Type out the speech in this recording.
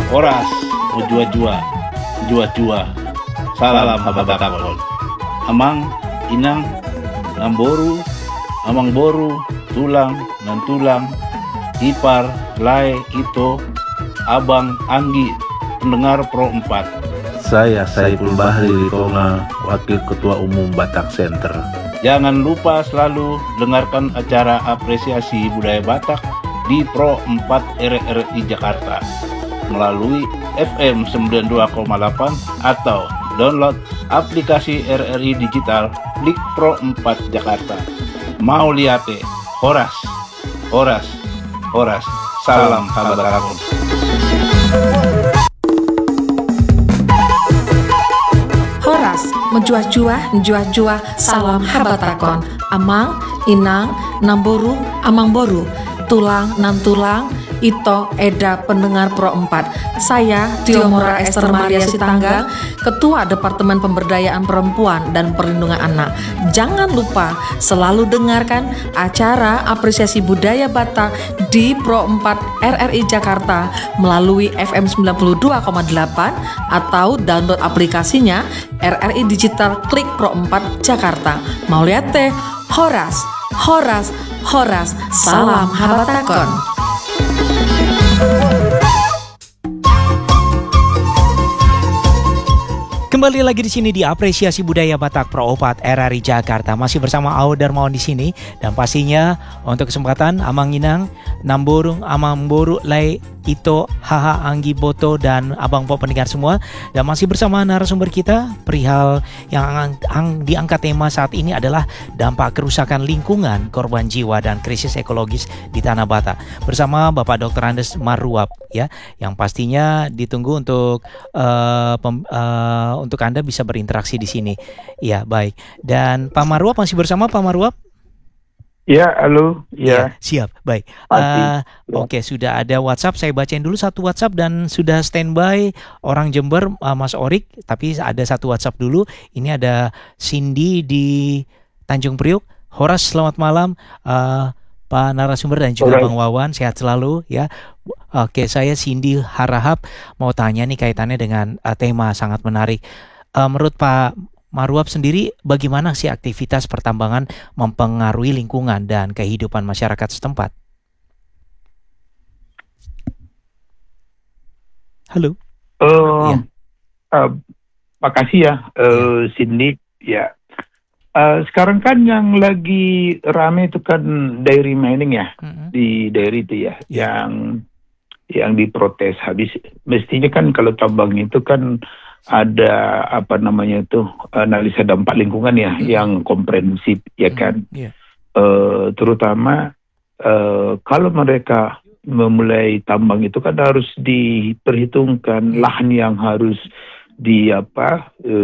Horas, jua-jua, jua-jua, salam habatakon. Amang, inang, namboru, amang boru, tulang, nan tulang, ipar, lai, ito, abang, anggi, pendengar Pro 4. Saya Saiful Bahri Ritonga, Wakil Ketua Umum Batak Center. Jangan lupa selalu dengarkan acara apresiasi budaya Batak di Pro 4 RRI Jakarta melalui FM 92,8 atau download aplikasi RRI Digital klik Pro 4 Jakarta. Mau liate, horas, horas, horas, salam habatakon. Horas, menjuah-juah, salam habatakon. Amang, inang, namboru, amang boru, tulang, nan tulang, ito, eda, pendengar Pro 4. Saya, Tiomora Esther Maria Sitangga, Ketua Departemen Pemberdayaan Perempuan dan Perlindungan Anak. Jangan lupa selalu dengarkan acara apresiasi budaya Batak di Pro 4 RRI Jakarta melalui FM 92,8 atau download aplikasinya RRI Digital klik Pro 4 Jakarta. Mau lihat teh? Horas, horas, horas, salam habatakon. Kembali lagi di sini di Apresiasi Budaya Batak Pro 4 RRI Jakarta. Masih bersama Ao Darmawan di sini dan pastinya untuk kesempatan Amang Inang, Namborung, Amang Boru, Lai, Ito, Haha, Anggi, Boto dan Abang Po pendengar semua. Dan masih bersama narasumber kita perihal yang diangkat tema saat ini adalah dampak kerusakan lingkungan, korban jiwa dan krisis ekologis di Tanah Batak. Bersama Bapak Dr. Andes Marruap ya, yang pastinya ditunggu untuk untuk Anda bisa berinteraksi di sini. Ya, baik. Dan Pak Marruap masih bersama Pak Marruap? Ya, halo. Ya, siap. Baik. Oke, sudah ada WhatsApp. Saya bacain dulu satu WhatsApp dan sudah standby orang Jember, Mas Orik. Tapi ada satu WhatsApp dulu. Ini ada Cindy di Tanjung Priuk. Horas, selamat malam. Pak narasumber dan juga Bang Wawan, sehat selalu ya. Oke, saya Cindy Harahap mau tanya nih kaitannya dengan tema sangat menarik. Menurut Pak Marruap sendiri, bagaimana sih aktivitas pertambangan mempengaruhi lingkungan dan kehidupan masyarakat setempat? Halo. Makasih ya, Cindy. Ya. Sekarang kan yang lagi rame itu kan dairy mining ya, di dairy itu ya, yang diprotes habis. Mestinya kan kalau tambang itu kan ada analisa dampak lingkungan ya, yang komprehensif ya kan. Terutama kalau mereka memulai tambang itu kan harus diperhitungkan lahan yang harus